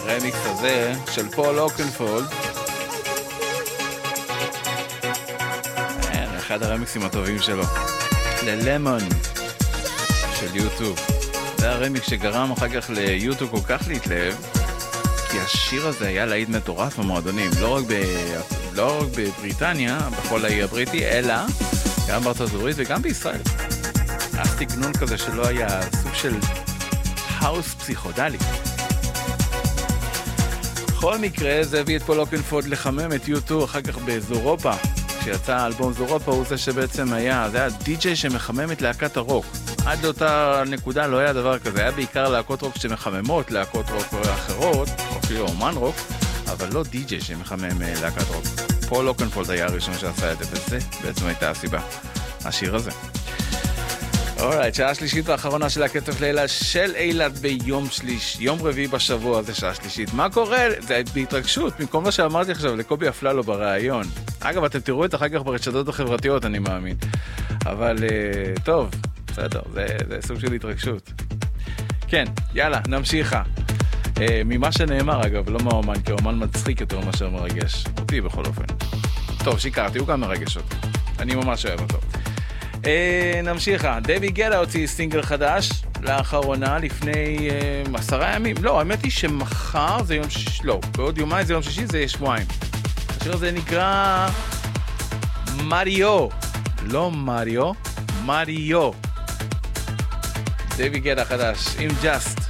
הרמיקס הזה של פול אוקנפולד, אחד הרמיקסים הטובים שלו, ללמון של יוטיוב. זה הרמיקס שגרם אחר כך ליוטיוב כל כך להתלהב, כי השיר הזה היה להיט מטורף במועדונים, לא רק בבריטניה, בכל האי הבריטי, אלא גם בארצות הברית וגם בישראל. היה סגנון כזה שלא היה סוג של האוס פסיכודלי. בכל מקרה, זה הביא את פול אוקנפולד לחמם את יוטיוב אחר כך באירופה. כשיצא אלבום זורופה, הוא זה שבעצם היה, זה היה די-ג'יי שמחמם את להקת הרוק. עד לאותה נקודה לא היה דבר כזה, היה בעיקר להקות רוק שמחממות, להקות רוק אחרות, או אפילו אומן רוק, אבל לא די-ג'יי שמחמם להקת רוק. פול אוקנפולד היה הראשון שעשה את זה, וזה בעצם הייתה הסיבה, השיר הזה. אורייט, שעה שלישית והאחרונה של הכתב לילה של אילת יום רביעי בשבוע, זה שעה שלישית. מה קורה? זה בהתרגשות, במקום מה שאמרתי עכשיו לקובי אפללו בראיון. אגב, אתם תראו את אחר כך ברשתות החברתיות, אני מאמין. אבל טוב, בסדר, זה סוג של התרגשות. כן, יאללה, נמשיכה. ממה שנאמר, אגב, לא מהאומן, כי האומן מצחיק יותר מאשר מרגש. אותי בכל אופן. טוב, שיקרתי, הוא גם מרגש אותי. אני ממש אוהב אותו. נמשיכה. דבי גטה הוציא סינגל חדש לאחרונה לפני 10 ימים. לא, האמת היא שמחר זה יום שישי, לא, בעוד יומיים זה יום שישי, זה שבועיים. השיר הזה נקרא מריו, לא מריו, מריו. דבי גטה חדש עם ג'אסט.